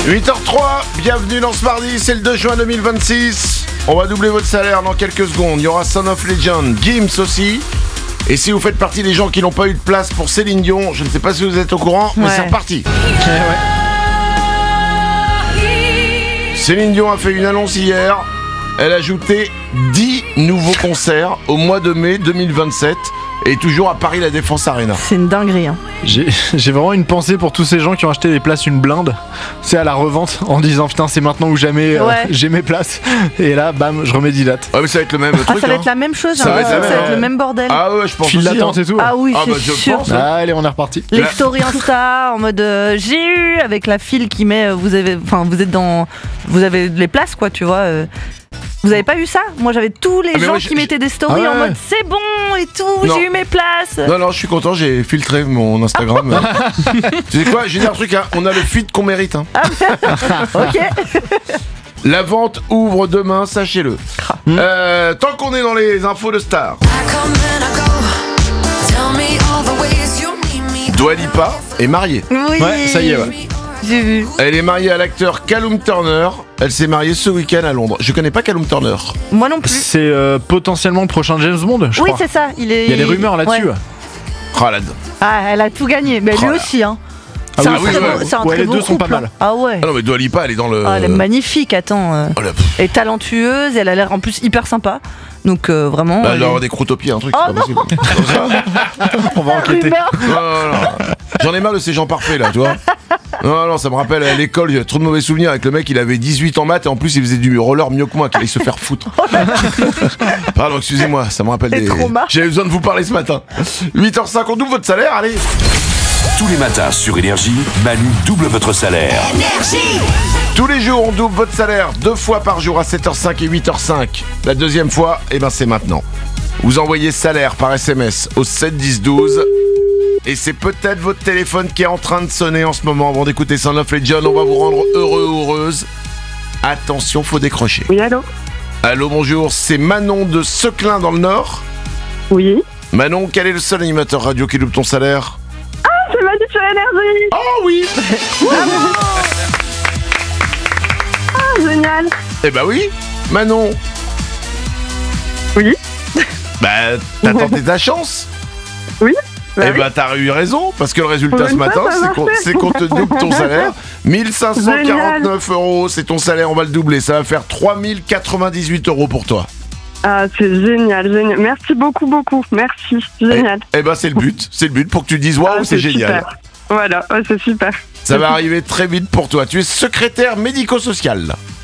8h03, bienvenue dans ce mardi, c'est le 2 juin 2026. On va doubler votre salaire dans quelques secondes. Il y aura Son of Legend, Gims aussi. Et si vous faites partie des gens qui n'ont pas eu de place pour Céline Dion, je ne sais pas si vous êtes au courant, mais c'est reparti. Céline Dion a fait une annonce hier. Elle a ajouté 10 nouveaux concerts au mois de mai 2027 et toujours à Paris La Défense Arena. C'est une dinguerie. Hein. J'ai vraiment une pensée pour tous ces gens qui ont acheté des places une blinde, c'est à la revente en disant putain c'est maintenant ou jamais j'ai mes places et là bam je remets 10 dates. Ah mais ça va être le même truc. Ça va être la même chose, ça va être le même bordel. Ah ouais je pense file d'attente et tout. Ah oui c'est je sûr. pense, allez on est reparti. Les stories Insta en mode j'ai eu avec la file qui met vous avez les places quoi tu vois. Vous avez pas eu ça? Moi j'avais tous les gens qui mettaient des stories en mode c'est bon et tout, j'ai eu mes places. Non, je suis content, j'ai filtré mon Instagram. Tu sais quoi, je vais dire un truc, hein, on a le feed qu'on mérite. Hein. Ok. La vente ouvre demain, sachez-le. Tant qu'on est dans les infos de stars. Dua Lipa est mariée. Oui. Ouais, ça y est, ouais. J'ai vu. Elle est mariée à l'acteur Callum Turner. Elle s'est mariée ce week-end à Londres. Je connais pas Callum Turner. Moi non plus. C'est potentiellement le prochain James Bond, je crois. Oui, c'est ça. Il y a des rumeurs là-dessus. Ouais. Elle a tout gagné. Mais lui aussi, hein. C'est un très beau les deux sont pas couple. mal. Ah ouais. Ah non mais Dua Lipa elle est dans le... elle est magnifique, attends. Elle est talentueuse, elle a l'air en plus hyper sympa. Donc vraiment... elle doit avoir des croûtes aux pieds, un truc, c'est pas possible. On va enquêter. Non. J'en ai marre de ces gens parfaits là, tu vois. Non, ça me rappelle à l'école, j'ai trop de mauvais souvenirs avec le mec, il avait 18 en maths et en plus il faisait du roller mieux que moi, qu'il allait se faire foutre. Pardon, excusez-moi, ça me rappelle des... J'avais besoin de vous parler ce matin. 8h05, on double votre salaire, allez. Tous les matins sur Énergie, Manu double votre salaire. Énergie. Tous les jours, on double votre salaire 2 fois par jour à 7h05 et 8h05. La deuxième fois, c'est maintenant. Vous envoyez salaire par SMS au 7 10 12. Et c'est peut-être votre téléphone qui est en train de sonner en ce moment. Avant d'écouter Son of Legend, on va vous rendre heureux ou heureuse. Attention, faut décrocher. Oui, allô ? Allô, bonjour, c'est Manon de Seclin dans le Nord. Oui. Manon, quel est le seul animateur radio qui double ton salaire ? C'est Manu sur Énergie. Oh oui. Génial. Eh bah oui, Manon. Oui. T'as tenté ta chance. Oui. T'as eu raison, parce que le résultat ce matin, c'est qu'on te double ton salaire. 1549 €, c'est ton salaire, on va le doubler. Ça va faire 3098 € pour toi. Ah, c'est génial. Merci beaucoup. Merci, génial. C'est le but pour que tu dises waouh, c'est génial. Super. Voilà, c'est super. Ça va arriver très vite pour toi. Tu es secrétaire médico-social.